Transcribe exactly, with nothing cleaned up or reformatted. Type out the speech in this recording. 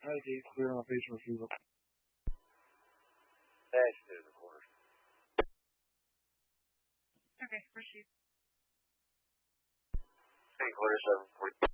gate clear on patient refusal. Dash to the quarters. Okay, proceed. Three quarters, seven forty.